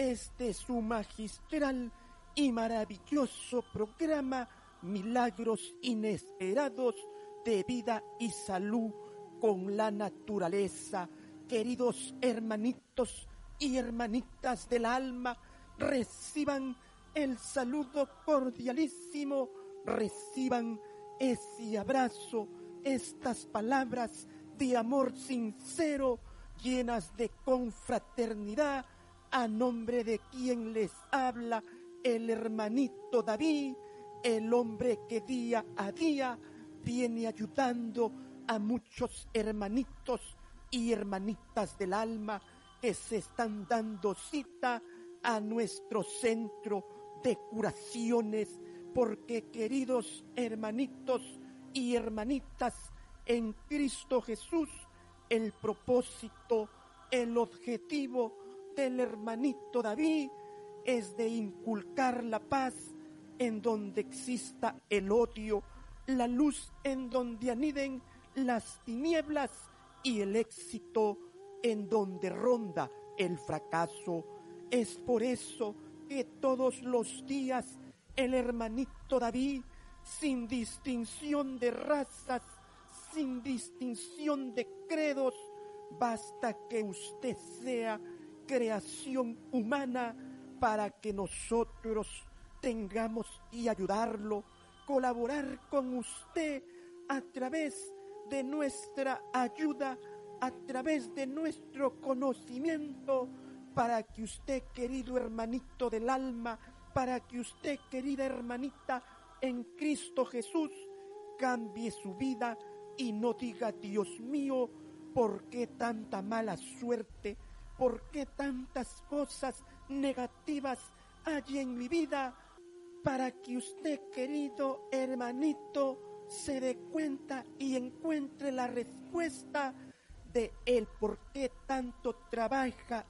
este su magistral y maravilloso programa Milagros Inesperados de Vida y Salud con la Naturaleza. Queridos hermanitos y hermanitas del alma, reciban el saludo cordialísimo, reciban ese abrazo, estas palabras de amor sincero, llenas de confraternidad, a nombre de quien les habla, el hermanito David, el hombre que día a día viene ayudando a muchos hermanitos y hermanitas del alma que se están dando cita a nuestro centro de curaciones, porque queridos hermanitos y hermanitas, en Cristo Jesús, el propósito, el objetivo del hermanito David es de inculcar la paz en donde exista el odio, la luz en donde aniden las tinieblas y el éxito en donde ronda el fracaso. Es por eso que todos los días el hermanito David, sin distinción de razas, sin distinción de credos, basta que usted sea creación humana para que nosotros tengamos que ayudarlo, colaborar con usted a través de nuestra ayuda, a través de nuestro conocimiento, para que usted, querido hermanito del alma, para que usted, querida hermanita en Cristo Jesús, cambie su vida y no diga: Dios mío, ¿por qué tanta mala suerte? ¿Por qué tantas cosas negativas hay en mi vida? Para que usted, querido hermanito, se dé cuenta y encuentre la respuesta de el por qué tanto trabaja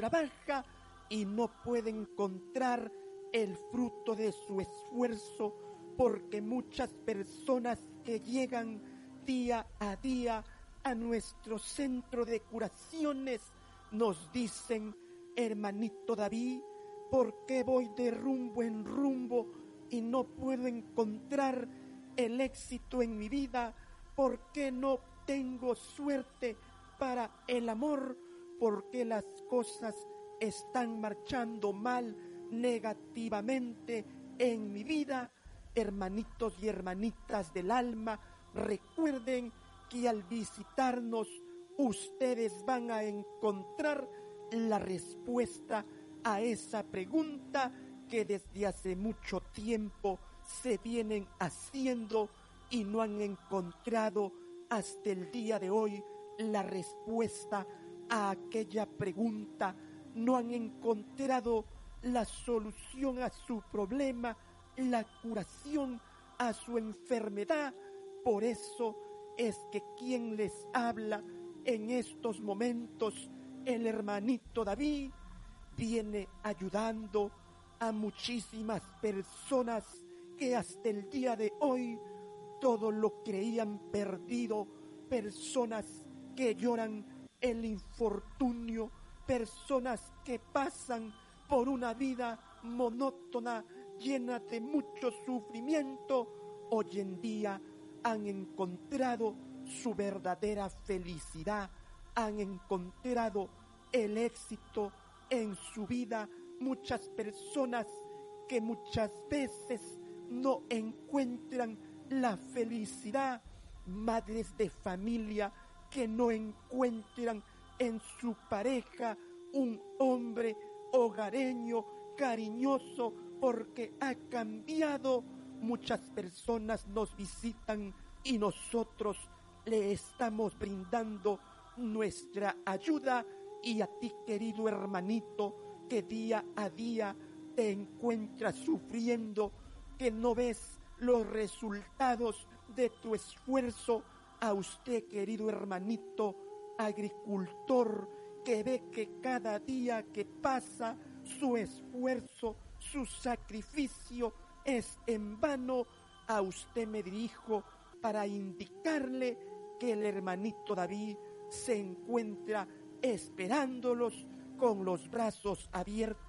y no puede encontrar el fruto de su esfuerzo, porque muchas personas que llegan día a día a nuestro centro de curaciones nos dicen: hermanito David, ¿por qué voy de rumbo en rumbo y no puedo encontrar el éxito en mi vida? ¿Por qué no tengo suerte para el amor? ¿Por qué las cosas están marchando mal, negativamente en mi vida? Hermanitos y hermanitas del alma, recuerden que al visitarnos ustedes van a encontrar la respuesta a esa pregunta que desde hace mucho tiempo se vienen haciendo y no han encontrado hasta el día de hoy la respuesta a aquella pregunta. No han encontrado la solución a su problema, la curación a su enfermedad. Por eso es que quien les habla en estos momentos, el hermanito David, viene ayudando a muchísimas personas que hasta el día de hoy todo lo creían perdido, personas que lloran el infortunio, personas que pasan por una vida monótona, llena de mucho sufrimiento. Hoy en día han encontrado su verdadera felicidad, han encontrado el éxito en su vida. Muchas personas que muchas veces no encuentran la felicidad, madres de familia que no encuentran en su pareja un hombre hogareño, cariñoso, porque ha cambiado. Muchas personas nos visitan y nosotros le estamos brindando nuestra ayuda. Y a ti, querido hermanito, que día a día te encuentras sufriendo, que no ves los resultados de tu esfuerzo, a usted, querido hermanito agricultor, que ve que cada día que pasa su esfuerzo, su sacrificio es en vano, a usted me dirijo para indicarle que el hermanito David se encuentra esperándolos con los brazos abiertos